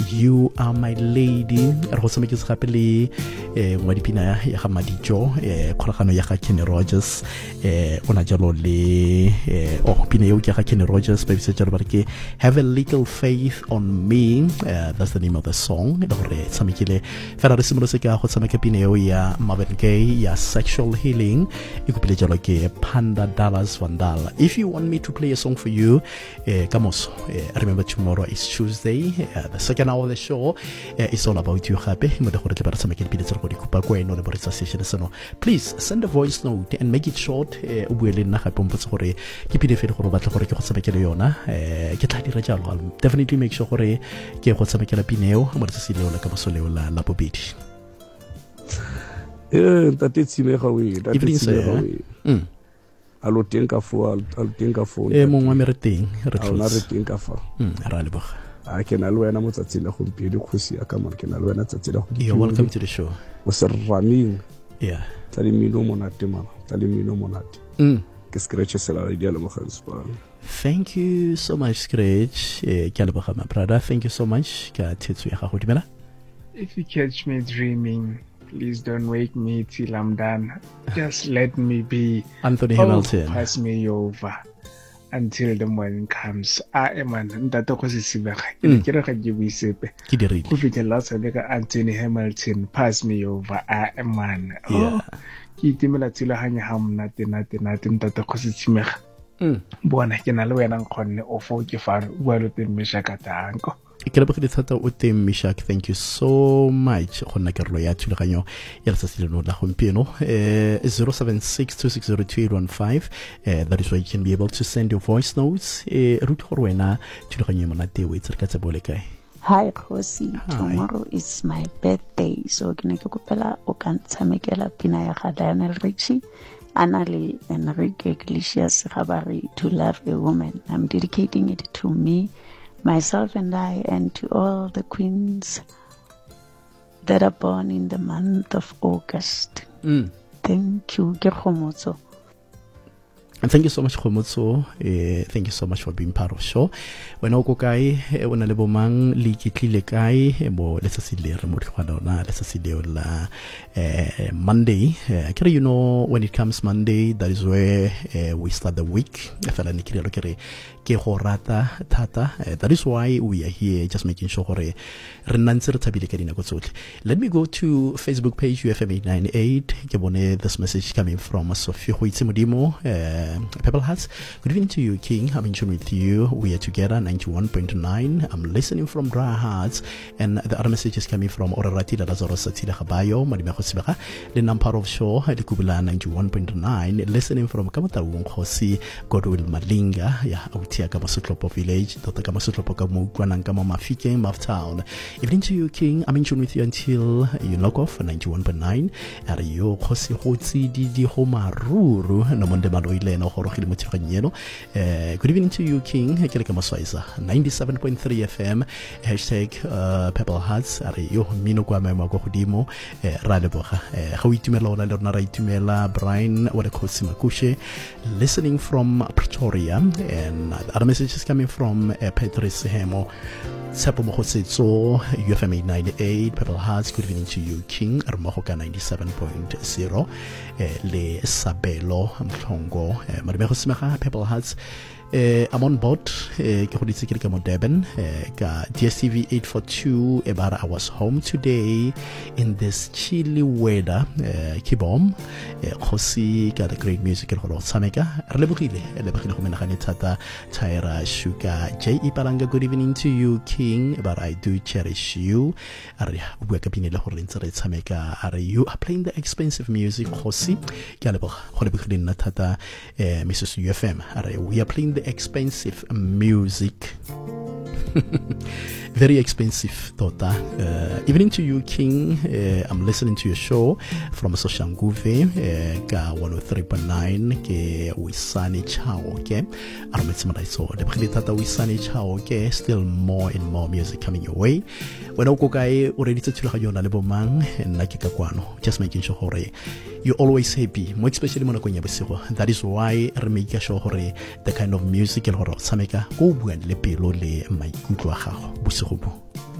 You Are My Lady re go tshameke se gape le ngwa dipina ya ga Madijo kgolagano ya ga Kenny Rogers ona jalo le pina eo ke ga Kenny Rogers ba bitsa jalo ba re ke Have a Little Faith on Me, that's the name of the song le gore tshamekile fela re simolose ka go tshameka pina eo ya Marvin Gaye ya Sexual Healing e kopile jalo ke Panda Dallas Vandal. If you want me to play a song for you, Kamoso, remember tomorrow is Tuesday, the second hour of the show is all about you happy. Please send a voice note and make it short. Definitely make sure evening sir. Alo tenka fo mongwe me re teng re tlotla re tenka fa ra leboga a ke na le wena motsatsi le go mpedi khosi ya ka mara ke na le wena tsatsi le go you're welcome to the show o se raming yeah tla le mino monate mama tla le mino monate ke scratch se la idea le mo ganspa. Thank you so much Scratch ke a leboga my brother, thank you so much ka thetso ya gago dimela. If you catch me dreaming, please don't wake me till I'm done. Just let me be. Anthony Hamilton. Pass me over until the morning comes. Man, ndata go se sibega. Ke re ga ke buisepe. Ke dirile. Go fitela sa le ka Anthony Hamilton. Pass me over. Man. Yeah. Ke itimela tsela hanya ha mnate ndata go se tsimega. Bona ke na le wena nkgonne o fo ke fa bua lo teng meshaka tanko. Mishak, thank you so much. 07626022815. That is why you can be able to send your voice notes. Hi, Khosi. Tomorrow is my birthday, so ke ne ke kopela o ka ntshamekela pina ya ga Lionel Richie, Anale Enrique Iglesias Gabari, To Love a Woman. I'm dedicating it to me, myself and I, and to all the queens that are born in the month of August. Thank you. And thank you so much, Khomotso. Thank you so much for being part of the show. When I go kai, when I lebo mang likitli kai, let's see the remote let's see the Monday. You know, when it comes Monday, that is where we start the week. That is why we are here, just making sure. Let me go to Facebook page UFM898. This message coming from Sophie Huitzimudimo. Pebble Hearts. Good evening to you, King. I'm in tune with you. We are together, 91.9. I'm listening from Dry Hearts, and the other message is coming from Orarati Lazaro Satila Habayo, Madima Hosibaka, the number of show, Kubula 91.9, listening from Kamata Wonkosi, Godwill Malinga, Autia Kamasutlopo Village, Dr. Kamasutlopo Guanankama Mafike, Maftown. Evening to you, King. I'm in tune with you until you log off 91.9. Are you Hosi Hotsi Didi Homaruru, Nomonde Maloile? Good evening to you, King. 97.3 FM. Hashtag Pebble Hearts. Ariyo Mino kwa mema kwa hudimo. Radeboha. Hawitumela ona lorna raitumela. Brian Wadekosi Makushe. Listening from Pretoria. And other messages coming from Patrice Hemo. Sapo Mohosetso, UFM 898, Pebble Hearts. Good evening to you, King. Armahoka 97.0. Le Sabelo Mhlongo. Marimeho Simaha, Pebble Hearts. I'm on board. Durban. DSTV 842. I was home today in this chilly weather. Kibom. Khosi got a great musical holo Sameka. Rebukile. Rebukile Humenahani Tata. Tyra Shuka. J.E. Palanga. Good evening to you, King. But I do cherish you. Are you playing the expensive music? Khosi. Galebo. Horebuklin Tata. Mrs. UFM. We are playing the expensive music. Very expensive, Tota. Evening to you, King. I'm listening to your show from Soshanguve, 103.9, Wisani Chao, okay? Still more and more music coming your way. When Okokai already to Mang and Nakikakwano, just making sure you're always happy, more especially Monaconia Besigo. That is why I make sure the kind of music and horror Sameka, go and Lepilole, my good Busubu.